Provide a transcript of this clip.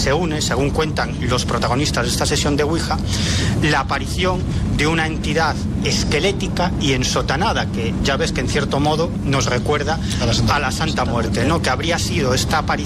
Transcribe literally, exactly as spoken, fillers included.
se une, según cuentan los protagonistas de esta sesión de Ouija, la aparición de una entidad esquelética y ensotanada, que ya ves que en cierto modo nos recuerda a la Santa, a la Santa Muerte, ¿no? Que habría sido esta aparición